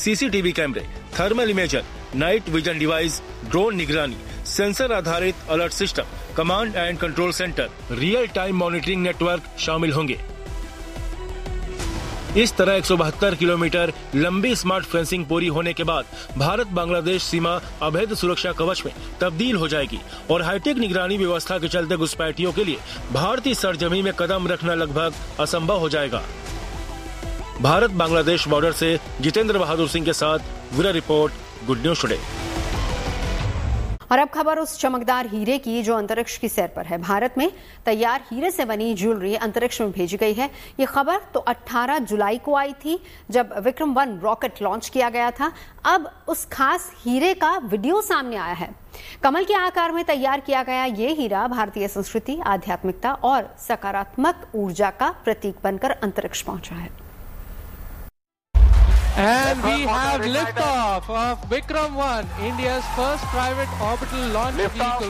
CCTV कैमरे, thermal imager, night vision device, drone निगरानी, sensor आधारित alert system, command and control centre, real time monitoring network शामिल होंगे। इस तरह 172 किलोमीटर लंबी स्मार्ट फेंसिंग पूरी होने के बाद भारत बांग्लादेश सीमा अभेद सुरक्षा कवच में तब्दील हो जाएगी और हाईटेक निगरानी व्यवस्था के चलते घुसपैठियों के लिए भारतीय सरजमीन में कदम रखना लगभग असंभव हो जाएगा। भारत बांग्लादेश बॉर्डर से जितेंद्र बहादुर सिंह के साथ bureau report, good news today. और अब खबर उस चमकदार हीरे की जो अंतरिक्ष की सैर पर है। भारत में तैयार हीरे से बनी ज्वेलरी अंतरिक्ष में भेजी गई है। ये खबर तो 18 जुलाई को आई थी जब विक्रम-1 रॉकेट लॉन्च किया गया था। अब उस खास हीरे का वीडियो सामने आया है। कमल के आकार में तैयार किया गया ये हीरा भारतीय संस्कृति, आध्यात्मिकता और सकारात्मक ऊर्जा का प्रतीक बनकर अंतरिक्ष पहुंचा है। And we have liftoff of Vikram-1, India's first private orbital launch vehicle.